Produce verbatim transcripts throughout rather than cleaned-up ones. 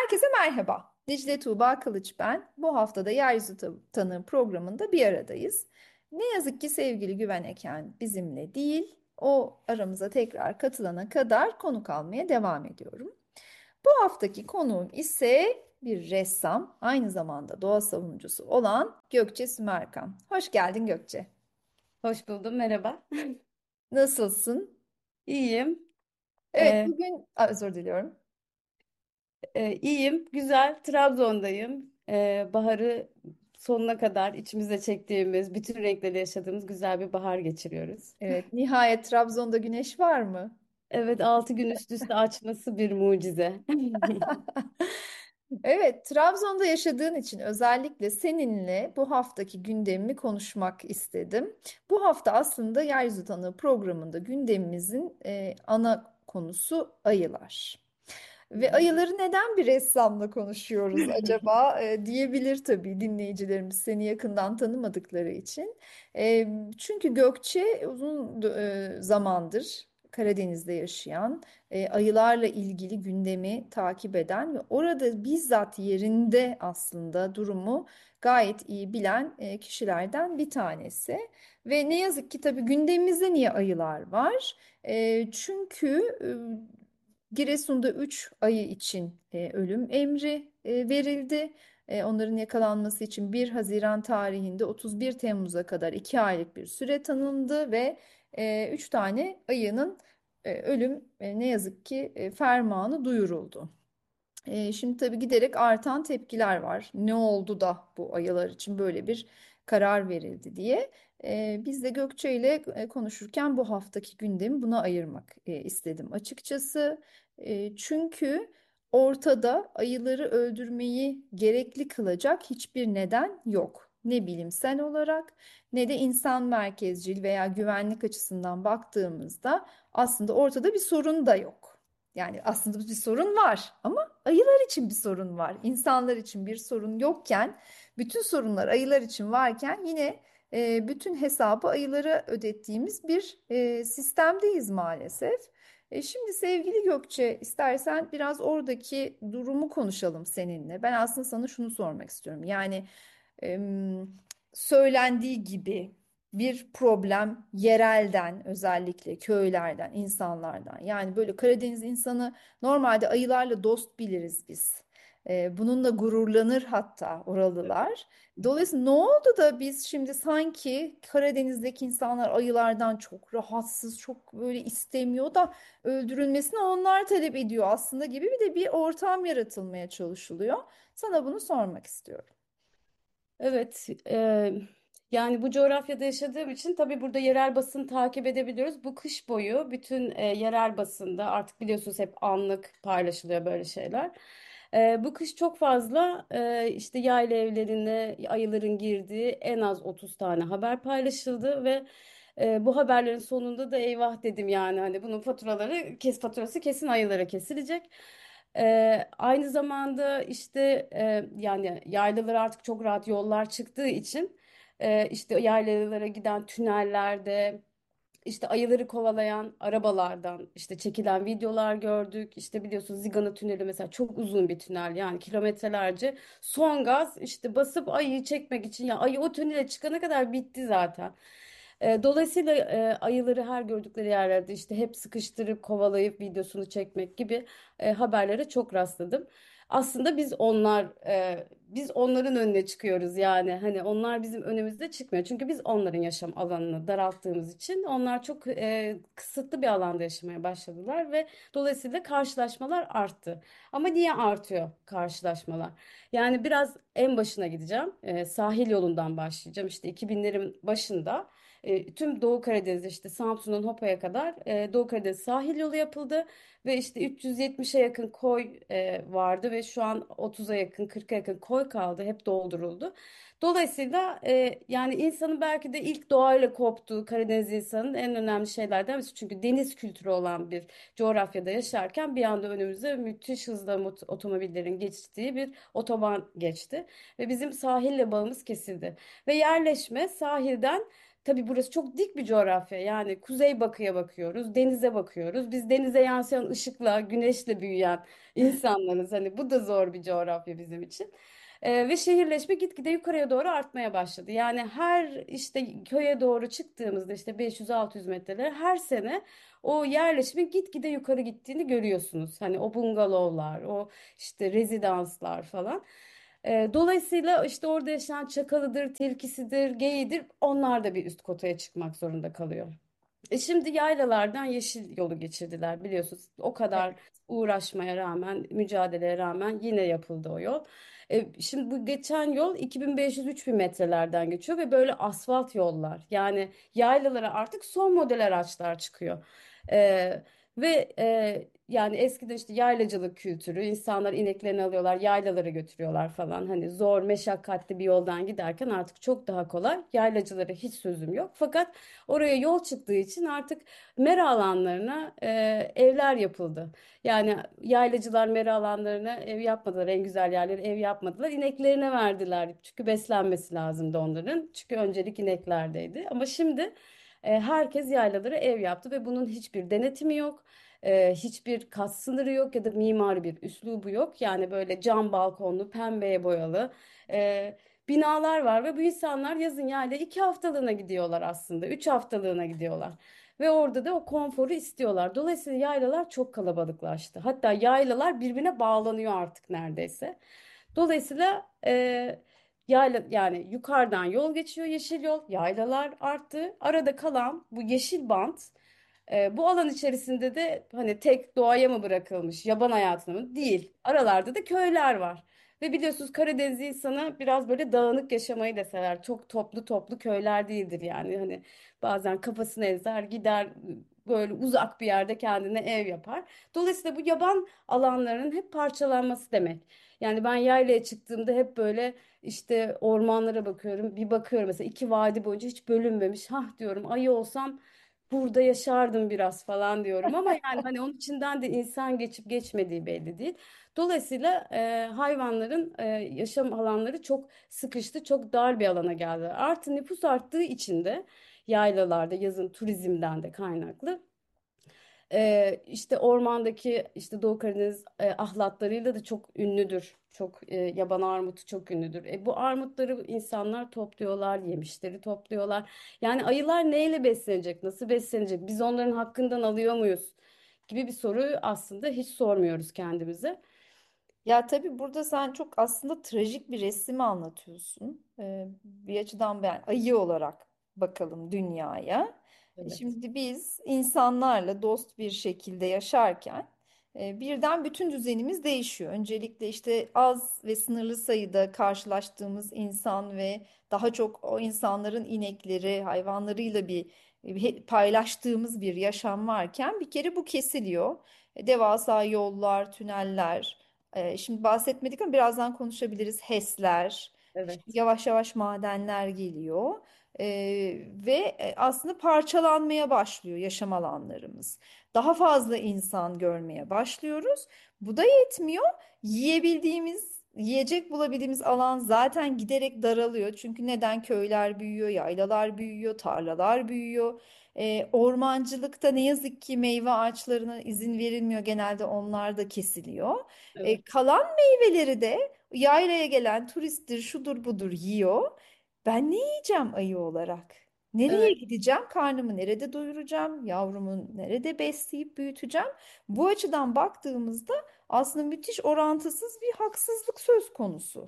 Herkese merhaba. Dicle Tuğba Kılıç ben. Bu haftada Yeryüzü Ta- Tanığı programında bir aradayız. Ne yazık ki sevgili Güven Eken bizimle değil. O aramıza tekrar katılana kadar konuk almaya devam ediyorum. Bu haftaki konuğum ise bir ressam, aynı zamanda doğa savunucusu olan Gökçe Sümerkan. Hoş geldin Gökçe. Hoş buldum, merhaba. Nasılsın? İyiyim, Evet, ee, bugün Aa, özür diliyorum. e, iyiyim, güzel. Trabzon'dayım. Ee, baharı sonuna kadar içimize çektiğimiz, bütün renkleri yaşadığımız güzel bir bahar geçiriyoruz. Evet, nihayet Trabzon'da güneş var mı? Evet, altı gün üst üste açması bir mucize. Evet, Trabzon'da yaşadığın için özellikle seninle bu haftaki gündemimi konuşmak istedim. Bu hafta aslında Yeryüzü Tanığı programında gündemimizin e, ana konusu ayılar. Ve ayıları neden bir ressamla konuşuyoruz acaba e, diyebilir tabii dinleyicilerimiz seni yakından tanımadıkları için. E, çünkü Gökçe uzun e, zamandır Karadeniz'de yaşayan, e, ayılarla ilgili gündemi takip eden ve orada bizzat yerinde aslında durumu gayet iyi bilen e, kişilerden bir tanesi. Ve ne yazık ki tabii gündemimizde niye ayılar var? E, çünkü Giresun'da üç ayı için e, ölüm emri e, verildi. E, onların yakalanması için bir Haziran tarihinde otuz bir Temmuz'a kadar iki aylık bir süre tanındı ve e, üç tane ayının e, ölüm e, ne yazık ki e, fermanı duyuruldu. E, şimdi tabii giderek artan tepkiler var. Ne oldu da bu ayılar için böyle bir karar verildi diye. E, biz de Gökçe ile e, konuşurken bu haftaki gündemi buna ayırmak e, istedim açıkçası. E, çünkü ortada ayıları öldürmeyi gerekli kılacak hiçbir neden yok. Ne bilimsel olarak ne de insan merkezcil veya güvenlik açısından baktığımızda aslında ortada bir sorun da yok. Yani aslında bir sorun var ama ayılar için bir sorun var. İnsanlar için bir sorun yokken, bütün sorunlar ayılar için varken yine e, bütün hesabı ayılara ödettiğimiz bir e, sistemdeyiz maalesef. E, şimdi sevgili Gökçe, istersen biraz oradaki durumu konuşalım seninle. Ben aslında sana şunu sormak istiyorum. Yani em, söylendiği gibi bir problem yerelden, özellikle köylerden, insanlardan. Yani böyle Karadeniz insanı normalde ayılarla dost biliriz biz. Ee, bununla gururlanır hatta oralılar. Dolayısıyla ne oldu da biz şimdi sanki Karadeniz'deki insanlar ayılardan çok rahatsız, çok böyle istemiyor da öldürülmesini onlar talep ediyor aslında gibi bir de bir ortam yaratılmaya çalışılıyor. Sana bunu sormak istiyorum. Evet, e, yani bu coğrafyada yaşadığım için tabii burada yerel basın takip edebiliyoruz. Bu kış boyu bütün e, yerel basında artık biliyorsunuz hep anlık paylaşılıyor böyle şeyler. E, bu kış çok fazla e, işte yayla evlerine ayıların girdiği en az otuz tane haber paylaşıldı ve e, bu haberlerin sonunda da eyvah dedim yani hani bunun faturaları kes faturası kesin ayılara kesilecek. Ee, aynı zamanda işte e, yani yaylalara artık çok rahat yollar çıktığı için e, işte yaylalara giden tünellerde işte ayıları kovalayan arabalardan işte çekilen videolar gördük. İşte biliyorsunuz Zigana Tüneli mesela çok uzun bir tünel yani kilometrelerce son gaz işte basıp ayıyı çekmek için ya ayı o tünele çıkana kadar bitti zaten. E, Dolayısıyla e, ayıları her gördükleri yerlerde işte hep sıkıştırıp kovalayıp videosunu çekmek gibi e, haberlere çok rastladım. Aslında biz onlar e, biz onların önüne çıkıyoruz yani hani onlar bizim önümüzde çıkmıyor çünkü biz onların yaşam alanını daralttığımız için onlar çok e, kısıtlı bir alanda yaşamaya başladılar ve dolayısıyla karşılaşmalar arttı. Ama niye artıyor karşılaşmalar? Yani biraz en başına gideceğim. E, sahil yolundan başlayacağım. İşte iki binlerin başında e, tüm Doğu Karadeniz'de işte Samsun'dan Hopa'ya kadar e, Doğu Karadeniz sahil yolu yapıldı ve işte üç yüz yetmişe yakın koy e, vardı ve şu an otuza yakın kırka yakın koy kaldı. Hep dolduruldu. Dolayısıyla e, yani insanın belki de ilk doğayla koptuğu Karadeniz insanının en önemli şeylerden birisi. Çünkü deniz kültürü olan bir coğrafyada yaşarken bir anda önümüze müthiş hızla mot- otomobillerin geçtiği bir otoban geçti. Ve bizim sahille bağımız kesildi. Ve yerleşme sahilden tabii burası çok dik bir coğrafya. Yani kuzeybatıya bakıyoruz, denize bakıyoruz. Biz denize yansıyan ışıkla, güneşle büyüyen insanlarız. Hani bu da zor bir coğrafya bizim için. Ee, ve şehirleşme gitgide yukarıya doğru artmaya başladı. Yani her işte köye doğru çıktığımızda işte beş yüz altı yüz metrelere her sene o yerleşimin gitgide yukarı gittiğini görüyorsunuz. Hani o bungalovlar, o işte rezidanslar falan. Ee, dolayısıyla işte orada yaşayan çakalıdır, tilkisidir, geyiğidir, onlar da bir üst kotaya çıkmak zorunda kalıyor. E şimdi yaylalardan yeşil yolu geçirdiler biliyorsunuz. O kadar Evet. uğraşmaya rağmen, mücadeleye rağmen yine yapıldı o yol. E, şimdi bu geçen yol iki bin beş yüz-üç bin metrelerden geçiyor ve böyle asfalt yollar. Yani yaylalara artık son model araçlar çıkıyor. E, ve e, yani eskiden işte yaylacılık kültürü, insanlar ineklerini alıyorlar, yaylalara götürüyorlar falan. Hani zor, meşakkatli bir yoldan giderken artık çok daha kolay. Yaylacılara hiç sözüm yok. Fakat oraya yol çıktığı için artık mera alanlarına e, evler yapıldı. Yani yaylacılar mera alanlarına ev yapmadılar. En güzel yerleri ev yapmadılar. İneklerine verdiler. Çünkü beslenmesi lazımdı onların. Çünkü öncelik ineklerdeydi. Ama şimdi e, herkes yaylalara ev yaptı ve bunun hiçbir denetimi yok. E, hiçbir kat sınırı yok ya da mimari bir üslubu yok. Yani böyle cam balkonlu, pembeye boyalı e, binalar var ve bu insanlar yazın yaylaya iki haftalığına gidiyorlar aslında. Üç haftalığına gidiyorlar. Ve orada da o konforu istiyorlar. Dolayısıyla yaylalar çok kalabalıklaştı. Hatta yaylalar birbirine bağlanıyor artık neredeyse. Dolayısıyla e, yayla yani yukarıdan yol geçiyor, yeşil yol, yaylalar arttı. Arada kalan bu yeşil bant, e, bu alan içerisinde de hani tek doğaya mı bırakılmış, yaban hayatına mı? Değil. Aralarda da köyler var. Ve biliyorsunuz Karadeniz insanı biraz böyle dağınık yaşamayı da sever. Çok toplu toplu köyler değildir yani. Hani bazen kafasını ezer gider böyle uzak bir yerde kendine ev yapar. Dolayısıyla bu yaban alanlarının hep parçalanması demek. Yani ben yaylaya çıktığımda hep böyle işte ormanlara bakıyorum. Bir bakıyorum mesela iki vadi boyunca hiç bölünmemiş. Hah diyorum ayı olsam burada yaşardım biraz falan diyorum. Ama yani hani onun içinden de insan geçip geçmediği belli değil. Dolayısıyla e, hayvanların e, yaşam alanları çok sıkıştı, çok dar bir alana geldi. Artı nüfus arttığı için de yaylalarda yazın turizmden de kaynaklı. E, işte ormandaki işte Doğu Karadeniz e, ahlatlarıyla da çok ünlüdür. Çok e, yaban armutu çok ünlüdür. E, bu armutları insanlar topluyorlar, yemişleri topluyorlar. Yani ayılar neyle beslenecek, nasıl beslenecek? Biz onların hakkından alıyor muyuz? Gibi bir soruyu aslında hiç sormuyoruz kendimize. Ya tabii burada sen çok aslında trajik bir resmi anlatıyorsun. Ee, bir açıdan ben ayı olarak bakalım dünyaya. E, Evet. Şimdi biz insanlarla dost bir şekilde yaşarken e, birden bütün düzenimiz değişiyor. Öncelikle işte az ve sınırlı sayıda karşılaştığımız insan ve daha çok o insanların inekleri, hayvanlarıyla bir bir paylaştığımız bir yaşam varken bir kere bu kesiliyor. E, Devasa yollar, tüneller. Ee, şimdi bahsetmedik ama birazdan konuşabiliriz. HES'ler, şimdi Evet. yavaş yavaş madenler geliyor. Ee, ve e, aslında parçalanmaya başlıyor yaşam alanlarımız. Daha fazla insan görmeye başlıyoruz. Bu da yetmiyor. Yiyebildiğimiz, yiyecek bulabildiğimiz alan zaten giderek daralıyor. Çünkü neden? Köyler büyüyor, yaylalar büyüyor, tarlalar büyüyor. Ee, ormancılıkta ne yazık ki meyve ağaçlarına izin verilmiyor. Genelde onlar da kesiliyor. E, Evet. kalan meyveleri de yaylaya gelen turisttir, şudur budur yiyor. Ben ne yiyeceğim ayı olarak? Nereye Evet. gideceğim? Karnımı nerede doyuracağım? Yavrumu nerede besleyip büyüteceğim? Bu açıdan baktığımızda aslında müthiş orantısız bir haksızlık söz konusu.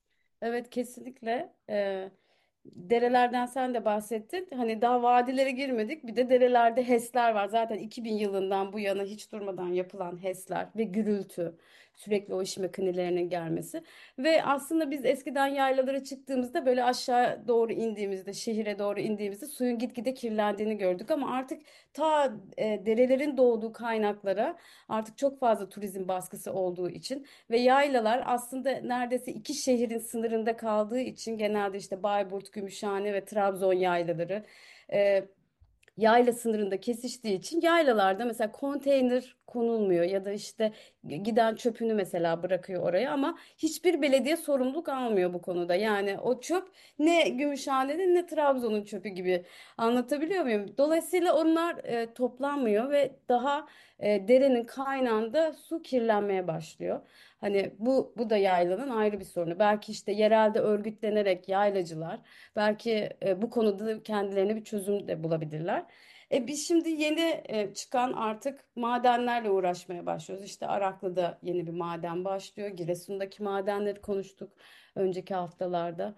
Evet kesinlikle. Ee, derelerden sen de bahsettin. Hani daha vadilere girmedik. Bir de derelerde HES'ler var. Zaten iki bin yılından bu yana hiç durmadan yapılan HES'ler ve gürültü. Sürekli o iş makinelerinin gelmesi. Ve aslında biz eskiden yaylalara çıktığımızda böyle aşağı doğru indiğimizde, şehire doğru indiğimizde suyun gitgide kirlendiğini gördük. Ama artık ta e, derelerin doğduğu kaynaklara artık çok fazla turizm baskısı olduğu için ve yaylalar aslında neredeyse iki şehrin sınırında kaldığı için genelde işte Bayburt, Gümüşhane ve Trabzon yaylaları e, yayla sınırında kesiştiği için yaylalarda mesela konteyner konulmuyor ya da işte giden çöpünü mesela bırakıyor oraya ama hiçbir belediye sorumluluk almıyor bu konuda. Yani o çöp ne Gümüşhane'nin ne Trabzon'un çöpü gibi, anlatabiliyor muyum? Dolayısıyla onlar e, toplanmıyor ve daha e, derenin kaynağında su kirlenmeye başlıyor. Hani bu bu da yaylanın ayrı bir sorunu. Belki işte yerelde örgütlenerek yaylacılar belki e, bu konuda kendilerine bir çözüm de bulabilirler. E biz şimdi yeni e, çıkan artık madenlerle uğraşmaya başlıyoruz. İşte Araklı'da yeni bir maden başlıyor. Giresun'daki madenleri konuştuk önceki haftalarda.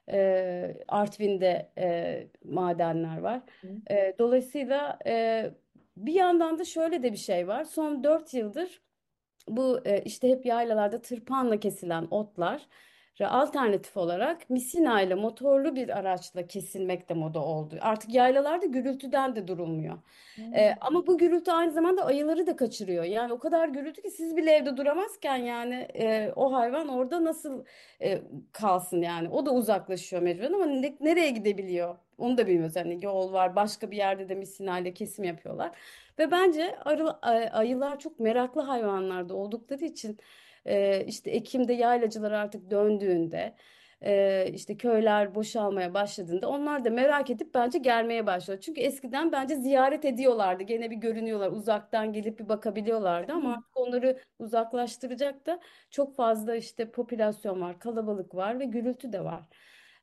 E, Artvin'de e, madenler var. E, dolayısıyla e, bir yandan da şöyle de bir şey var. Son dört yıldır bu e, işte hep yaylalarda tırpanla kesilen otlar alternatif olarak misina ile motorlu bir araçla kesilmek de moda oldu. Artık yaylalarda gürültüden de durulmuyor. E, Hmm. ama bu gürültü aynı zamanda ayıları da kaçırıyor. Yani o kadar gürültü ki siz bile evde duramazken yani e, o hayvan orada nasıl e, kalsın yani. O da uzaklaşıyor mecburen ama ne- nereye gidebiliyor? Onu da bilmiyoruz. Hani yol var, başka bir yerde de misina ile kesim yapıyorlar. Ve bence arı, ay- ayılar çok meraklı hayvanlarda oldukları için e, işte Ekim'de yaylacılar artık döndüğünde e, işte köyler boşalmaya başladığında onlar da merak edip bence gelmeye başlıyor. Çünkü eskiden bence ziyaret ediyorlardı. Gene bir görünüyorlar. Uzaktan gelip bir bakabiliyorlardı ama artık onları uzaklaştıracak da çok fazla işte popülasyon var, kalabalık var ve gürültü de var.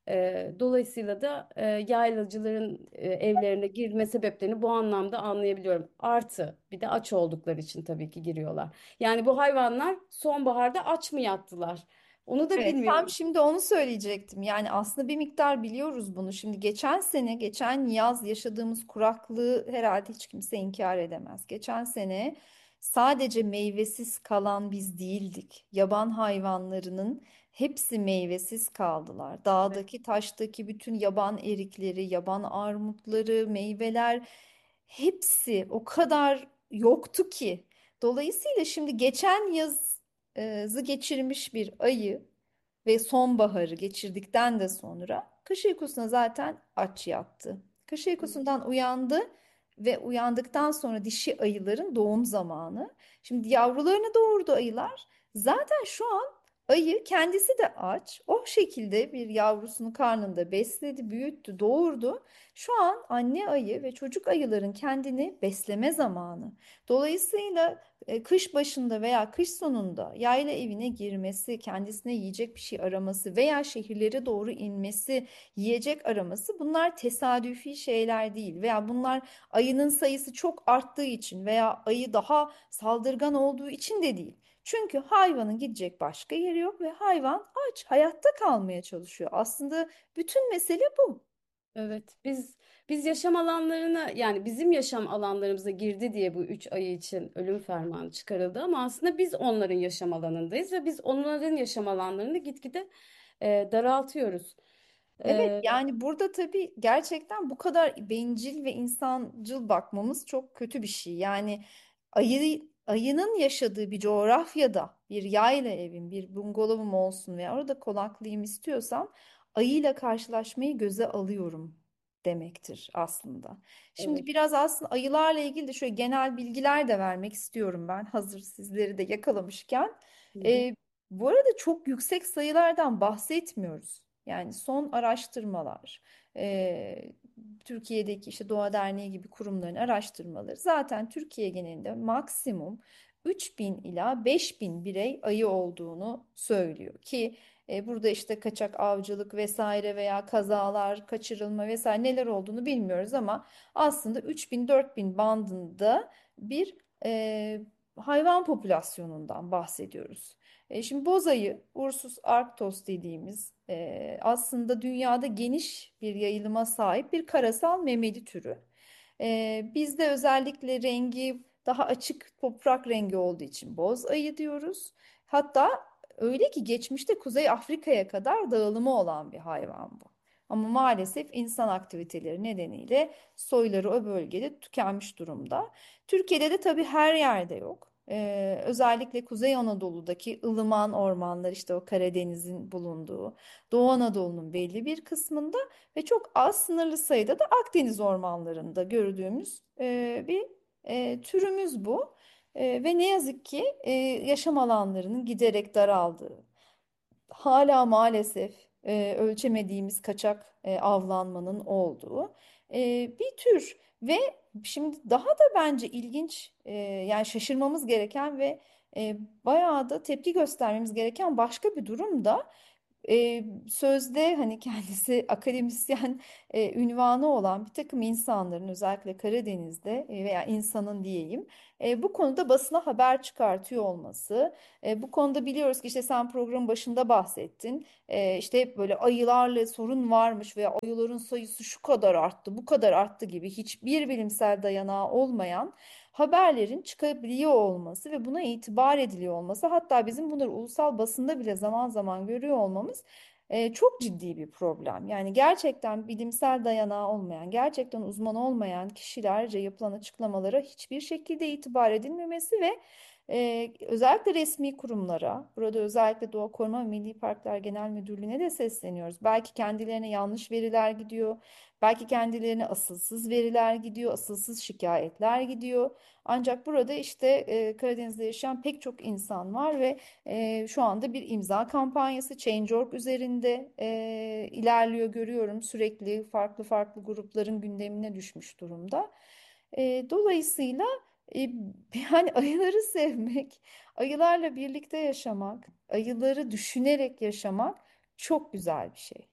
E, dolayısıyla da e, yaylacıların e, evlerine girme sebeplerini bu anlamda anlayabiliyorum. Artı bir de aç oldukları için tabii ki giriyorlar. Yani bu hayvanlar sonbaharda aç mı yattılar? Onu da Evet, tam bilmiyorum. şimdi onu söyleyecektim. Yani aslında bir miktar biliyoruz bunu. Şimdi geçen sene, geçen yaz yaşadığımız kuraklığı herhalde hiç kimse inkar edemez. Geçen sene sadece meyvesiz kalan biz değildik. Yaban hayvanlarının hepsi meyvesiz kaldılar. Evet. Dağdaki, taştaki bütün yaban erikleri, yaban armutları, meyveler hepsi o kadar yoktu ki. Dolayısıyla şimdi geçen yazı geçirmiş bir ayı ve sonbaharı geçirdikten de sonra kış uykusuna zaten aç yattı. Kış uykusundan uyandı ve uyandıktan sonra dişi ayıların doğum zamanı. Şimdi yavrularını doğurdu ayılar. Zaten şu an ayı kendisi de aç. O şekilde bir yavrusunu karnında besledi, büyüttü, doğurdu. Şu an anne ayı ve çocuk ayıların kendini besleme zamanı. Dolayısıyla e, kış başında veya kış sonunda yayla evine girmesi, kendisine yiyecek bir şey araması veya şehirlere doğru inmesi, yiyecek araması bunlar tesadüfi şeyler değil veya bunlar ayının sayısı çok arttığı için veya ayı daha saldırgan olduğu için de değil. Çünkü hayvanın gidecek başka yeri yok ve hayvan aç, hayatta kalmaya çalışıyor. Aslında bütün mesele bu. Evet, biz biz yaşam alanlarına yani bizim yaşam alanlarımıza girdi diye bu üç ayı için ölüm fermanı çıkarıldı ama aslında biz onların yaşam alanındayız ve biz onların yaşam alanlarını gitgide e, daraltıyoruz. Evet, E, yani burada tabii gerçekten bu kadar bencil ve insancıl bakmamız çok kötü bir şey. Yani ayı, ayının yaşadığı bir coğrafyada bir yayla evim, bir bungalovum olsun veya orada konaklayayım istiyorsam ayıyla karşılaşmayı göze alıyorum demektir aslında. Şimdi evet. biraz aslında ayılarla ilgili de şöyle genel bilgiler de vermek istiyorum ben hazır sizleri de yakalamışken. Hı hı. Ee, Bu arada çok yüksek sayılardan bahsetmiyoruz. Yani son araştırmalar, e, Türkiye'deki işte Doğa Derneği gibi kurumların araştırmaları zaten Türkiye genelinde maksimum üç bin ila beş bin birey ayı olduğunu söylüyor ki e, burada işte kaçak avcılık vesaire veya kazalar, kaçırılma vesaire neler olduğunu bilmiyoruz ama aslında üç bin dört bin bandında bir e, hayvan popülasyonundan bahsediyoruz. E, şimdi bozayı, Ursus arctos dediğimiz e, aslında dünyada geniş bir yayılıma sahip bir karasal memeli türü. E, bizde özellikle rengi daha açık toprak rengi olduğu için boz ayı diyoruz. Hatta öyle ki geçmişte Kuzey Afrika'ya kadar dağılımı olan bir hayvan bu. Ama maalesef insan aktiviteleri nedeniyle soyları o bölgede tükenmiş durumda. Türkiye'de de tabii her yerde yok. Ee, özellikle Kuzey Anadolu'daki ılıman ormanlar işte o Karadeniz'in bulunduğu, Doğu Anadolu'nun belli bir kısmında ve çok az sınırlı sayıda da Akdeniz ormanlarında gördüğümüz e, bir e, türümüz bu. E, ve ne yazık ki e, yaşam alanlarının giderek daraldığı, hala maalesef e, ölçemediğimiz kaçak e, avlanmanın olduğu e, bir tür ve şimdi daha da bence ilginç, e, yani şaşırmamız gereken ve e, bayağı da tepki göstermemiz gereken başka bir durum da e, sözde hani kendisi akademisyen e, ünvanı olan bir takım insanların, özellikle Karadeniz'de e, veya insanın diyeyim, e, bu konuda basına haber çıkartıyor olması. E, bu konuda biliyoruz ki işte sen programın başında bahsettin. E, işte hep böyle ayılarla sorun varmış veya ayıların sayısı şu kadar arttı, bu kadar arttı gibi hiçbir bilimsel dayanağı olmayan haberlerin çıkabiliyor olması ve buna itibar ediliyor olması, hatta bizim bunları ulusal basında bile zaman zaman görüyor olmamız e, çok ciddi bir problem. Yani gerçekten bilimsel dayanağı olmayan, gerçekten uzman olmayan kişilerce yapılan açıklamalara hiçbir şekilde itibar edilmemesi ve e, özellikle resmi kurumlara, burada özellikle Doğa Koruma ve Milli Parklar Genel Müdürlüğü'ne de sesleniyoruz. Belki kendilerine yanlış veriler gidiyor, belki kendilerine asılsız veriler gidiyor, asılsız şikayetler gidiyor. Ancak burada işte e, Karadeniz'de yaşayan pek çok insan var ve e, şu anda bir imza kampanyası Change nokta org üzerinde e, ilerliyor, görüyorum. Sürekli farklı farklı grupların gündemine düşmüş durumda. E, dolayısıyla e, yani ayıları sevmek, ayılarla birlikte yaşamak, ayıları düşünerek yaşamak çok güzel bir şey.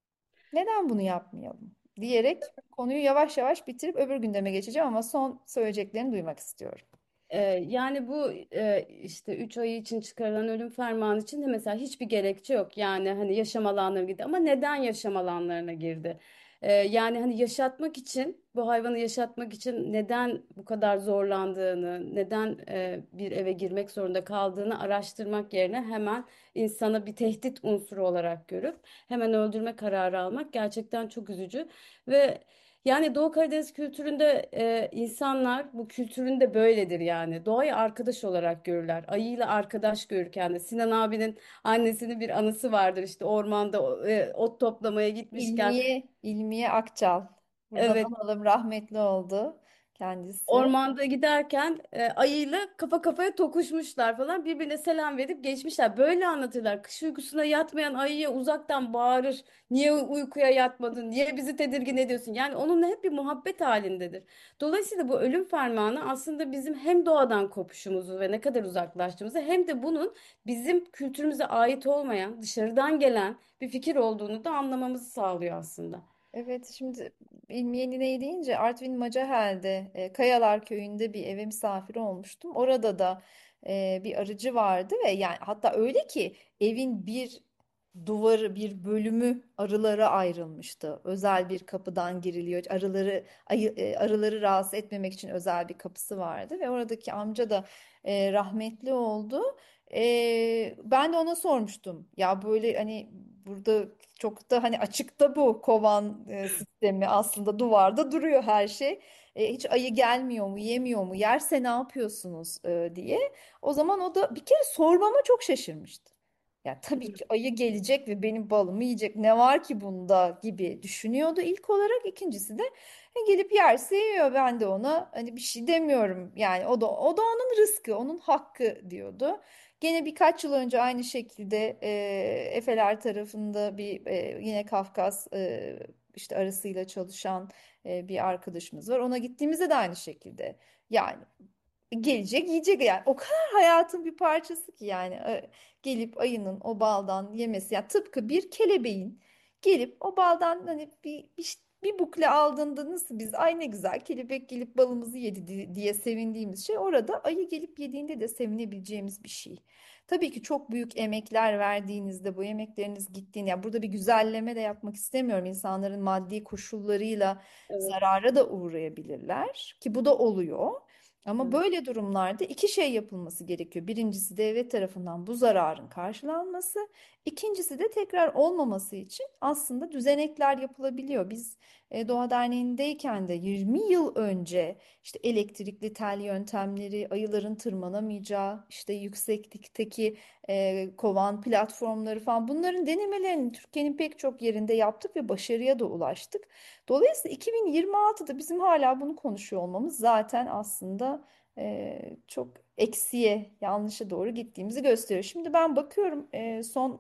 Neden bunu yapmayalım diyerek konuyu yavaş yavaş bitirip öbür gündeme geçeceğim ama son söyleyeceklerini duymak istiyorum. Ee, yani bu e, işte üç ayı için çıkarılan ölüm fermanı için de mesela hiçbir gerekçe yok. Yani hani yaşam alanlarına girdi ama neden yaşam alanlarına girdi? Ee, yani hani yaşatmak için, bu hayvanı yaşatmak için neden bu kadar zorlandığını, neden e, bir eve girmek zorunda kaldığını araştırmak yerine hemen insana bir tehdit unsuru olarak görüp hemen öldürme kararı almak gerçekten çok üzücü. Ve yani Doğu Karadeniz kültüründe e, insanlar bu kültüründe böyledir yani. Doğayı arkadaş olarak görürler. Ayıyla arkadaş görürken de Sinan abinin annesinin bir anısı vardır, işte ormanda e, ot toplamaya gitmişken. İlmiye, İlmiye Akçal. Buradan Evet. analım, rahmetli oldu kendisi. Ormanda giderken e, ayıyla kafa kafaya tokuşmuşlar falan, birbirine selam verip geçmişler. Böyle anlatırlar. Kış uykusuna yatmayan ayıya uzaktan bağırır. Niye uykuya yatmadın? Niye bizi tedirgin ediyorsun? Yani onunla hep bir muhabbet halindedir. Dolayısıyla bu ölüm fermanı aslında bizim hem doğadan kopuşumuzu ve ne kadar uzaklaştığımızı, hem de bunun bizim kültürümüze ait olmayan, dışarıdan gelen bir fikir olduğunu da anlamamızı sağlıyor aslında. Evet, şimdi İlmiye Nineyi deyince Artvin Macahel'de e, Kayalar Köyü'nde bir eve misafir olmuştum. Orada da e, bir arıcı vardı ve yani hatta öyle ki evin bir duvarı, bir bölümü arılara ayrılmıştı. Özel bir kapıdan giriliyor. Arıları ayı, e, arıları rahatsız etmemek için özel bir kapısı vardı ve oradaki amca da e, rahmetli oldu. E, ben de ona sormuştum. Ya böyle hani burada çok da hani açıkta bu kovan e, sistemi, aslında duvarda duruyor her şey. E, hiç ayı gelmiyor mu, yemiyor mu, yerse ne yapıyorsunuz e, diye. O zaman o da bir kere sormama çok şaşırmıştı. Ya tabii ki ayı gelecek ve benim balımı yiyecek. Ne var ki bunda gibi düşünüyordu ilk olarak. İkincisi de e, gelip yerse yiyor. Ben de ona hani bir şey demiyorum. Yani o da o da onun rızkı, onun hakkı diyordu. Gene birkaç yıl önce aynı şekilde e, Efeler tarafında bir e, yine Kafkas e, işte arısıyla çalışan e, bir arkadaşımız var. Ona gittiğimizde de aynı şekilde. Yani gelecek yiyecek, yani o kadar hayatın bir parçası ki yani e, gelip ayının o baldan yemesi, yani tıpkı bir kelebeğin gelip o baldan hani bir, bir, bir bukle aldığında nasıl biz ay ne güzel kelebek gelip balımızı yedi di- diye sevindiğimiz şey, orada ayı gelip yediğinde de sevinebileceğimiz bir şey. Tabii ki çok büyük emekler verdiğinizde bu emekleriniz gittiğini, yani burada bir güzelleme de yapmak istemiyorum, insanların maddi koşullarıyla Evet. zarara da uğrayabilirler ki bu da oluyor. Ama Evet. böyle durumlarda iki şey yapılması gerekiyor. Birincisi devlet tarafından bu zararın karşılanması. İkincisi de tekrar olmaması için aslında düzenekler yapılabiliyor. Biz e, Doğa Derneği'ndeyken de yirmi yıl önce işte elektrikli tel yöntemleri, ayıların tırmanamayacağı, işte yükseklikteki e, kovan platformları falan, bunların denemelerini Türkiye'nin pek çok yerinde yaptık ve başarıya da ulaştık. Dolayısıyla iki bin yirmi altıda bizim hala bunu konuşuyor olmamız zaten aslında e, çok eksiye, yanlışa doğru gittiğimizi gösteriyor. Şimdi ben bakıyorum, e, son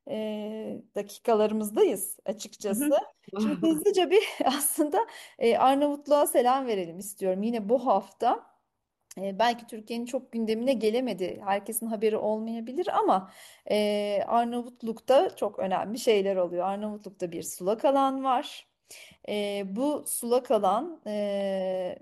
e, dakikalarımızdayız Hı açıkçası. hı. Şimdi hızlıca bir aslında e, Arnavutluğa selam verelim istiyorum. Yine bu hafta e, belki Türkiye'nin çok gündemine gelemedi. Herkesin haberi olmayabilir ama e, Arnavutluk'ta çok önemli şeyler oluyor. Arnavutluk'ta bir sulak alan var. E, bu sulak alan e,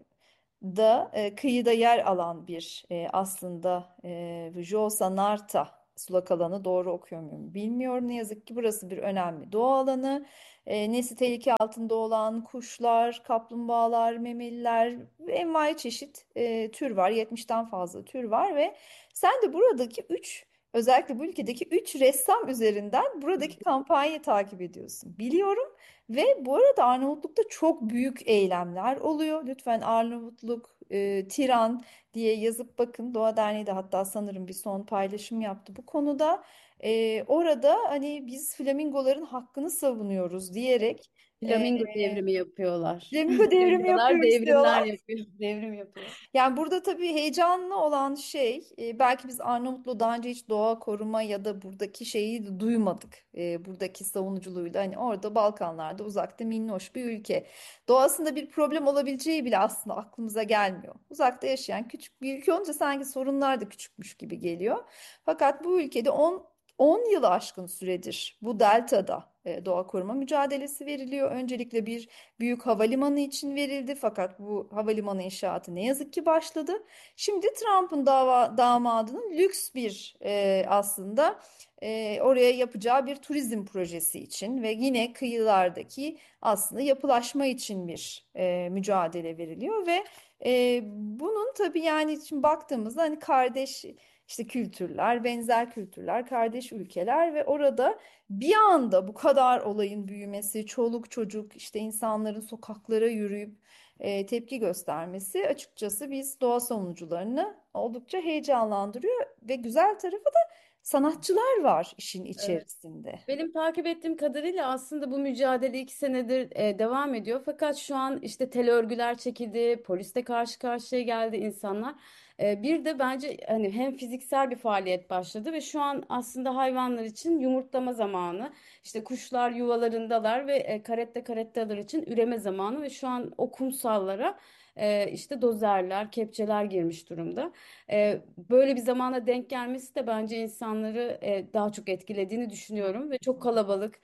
da e, kıyıda yer alan bir e, aslında e, Vjosa Narta sulak alanı, doğru okuyor muyum bilmiyorum. Ne yazık ki burası bir önemli doğa alanı. E, nesli tehlike altında olan kuşlar, kaplumbağalar, memeliler ve envai çeşit e, tür var. yetmişten fazla tür var ve sen de buradaki üç, özellikle bu ülkedeki üç ressam üzerinden buradaki kampanyayı takip ediyorsun. Biliyorum. Ve bu arada Arnavutluk'ta çok büyük eylemler oluyor. Lütfen Arnavutluk, e, Tiran diye yazıp bakın. Doğa Derneği de hatta sanırım bir son paylaşım yaptı bu konuda. E, orada hani biz flamingoların hakkını savunuyoruz diyerek e, Flamingo devrimi yapıyorlar. flamingo devrimi Flamingolar yapıyoruz devrimler diyorlar. yapıyor. Devrim yapıyor. Yani burada tabii heyecanlı olan şey, e, belki biz Arnavutlu daha önce hiç doğa koruma ya da buradaki şeyi de duymadık. E, buradaki savunuculuğuyla hani orada Balkanlarda uzakta minnoş bir ülke. Doğasında bir problem olabileceği bile aslında aklımıza gelmiyor. Uzakta yaşayan küçük bir ülke olunca sanki sorunlar da küçükmüş gibi geliyor. Fakat bu ülkede on on yılı aşkın süredir bu deltada e, doğa koruma mücadelesi veriliyor. Öncelikle bir büyük havalimanı için verildi fakat bu havalimanı inşaatı ne yazık ki başladı. Şimdi Trump'ın dava, damadının lüks bir e, aslında e, oraya yapacağı bir turizm projesi için ve yine kıyılardaki aslında yapılaşma için bir e, mücadele veriliyor ve e, bunun tabii yani şimdi baktığımızda hani kardeş işte kültürler, benzer kültürler, kardeş ülkeler ve orada bir anda bu kadar olayın büyümesi, çoluk çocuk işte insanların sokaklara yürüyüp e, tepki göstermesi açıkçası biz doğa savunucularını oldukça heyecanlandırıyor ve güzel tarafı da sanatçılar var işin Evet. içerisinde. Benim takip ettiğim kadarıyla aslında bu mücadele iki senedir e, devam ediyor. Fakat şu an işte tel örgüler çekildi, polisle karşı karşıya geldi insanlar. E, bir de bence hani hem fiziksel bir faaliyet başladı ve şu an aslında hayvanlar için yumurtlama zamanı. İşte kuşlar yuvalarındalar ve e, karette karettalar için üreme zamanı ve şu an o kumsallara e, işte dozerler, kepçeler girmiş durumda. E, böyle bir zamana denk gelmesi de bence insanları e, daha çok etkilediğini düşünüyorum ve çok kalabalık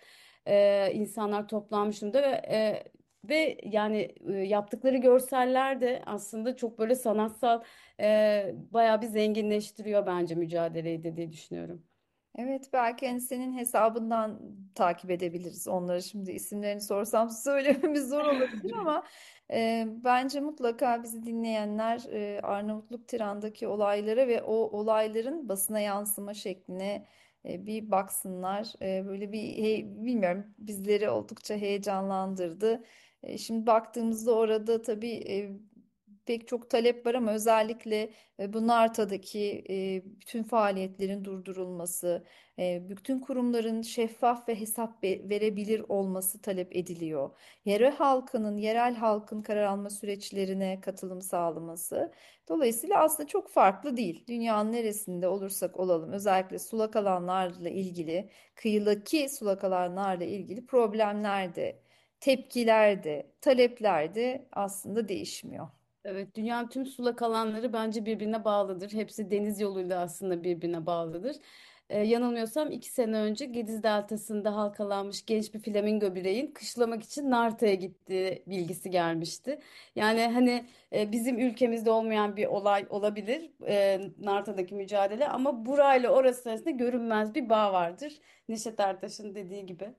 e, insanlar toplanmış durumda ve e, ve yani e, yaptıkları görseller de aslında çok böyle sanatsal e, bayağı bir zenginleştiriyor bence mücadeleyi de diye düşünüyorum. Evet, belki hani senin hesabından takip edebiliriz onları. Şimdi isimlerini sorsam söylememiz zor olabilir ama e, bence mutlaka bizi dinleyenler e, Arnavutluk Tiran'daki olaylara ve o olayların basına yansıma şekline e, bir baksınlar. E, böyle bir he- bilmiyorum, bizleri oldukça heyecanlandırdı. E, şimdi baktığımızda orada tabii e, pek çok talep var ama özellikle e, bu Narta'daki e, bütün faaliyetlerin durdurulması, e, bütün kurumların şeffaf ve hesap ve- verebilir olması talep ediliyor. Yerel halkının, yerel halkın karar alma süreçlerine katılım sağlaması. Dolayısıyla aslında çok farklı değil. Dünyanın neresinde olursak olalım, özellikle sulak alanlarla ilgili, kıyıdaki sulak alanlarla ilgili problemler de, tepkiler de, talepler de aslında değişmiyor. Evet, dünyanın tüm sulak alanları bence birbirine bağlıdır. Hepsi deniz yoluyla aslında birbirine bağlıdır. Ee, yanılmıyorsam iki sene önce Gediz Deltası'nda halkalanmış genç bir flamingo bireyin kışlamak için Narta'ya gittiği bilgisi gelmişti. Yani hani e, bizim ülkemizde olmayan bir olay olabilir, e, Narta'daki mücadele, ama burayla orası arasında görünmez bir bağ vardır. Neşet Ertaş'ın dediği gibi.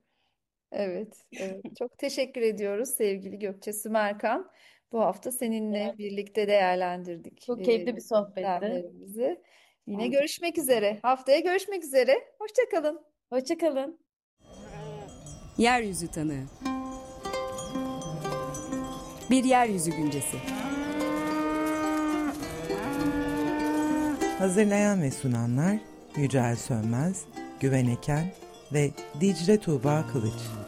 Evet, evet. Çok teşekkür ediyoruz sevgili Gökçe Sümerkan. Bu hafta seninle birlikte değerlendirdik Çok e, keyifli bir sohbetti. gündemlerimizi. Yine görüşmek üzere. Haftaya görüşmek üzere. Hoşça kalın. Hoşça kalın. Yeryüzü tanığı. Bir yeryüzü güncesi. Hazırlayan ve sunanlar Yücel Sönmez, Güven Eken ve Dicle Tuğba Kılıç.